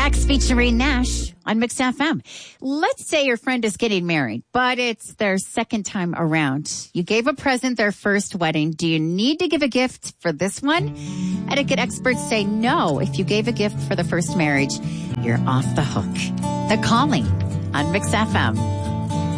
X featuring Nash on Mix FM. Let's say your friend is getting married, but it's their second time around. You gave a present their first wedding. Do you need to give a gift for this one? Etiquette experts say no. If you gave a gift for the first marriage, you're off the hook. The Calling on Mix FM.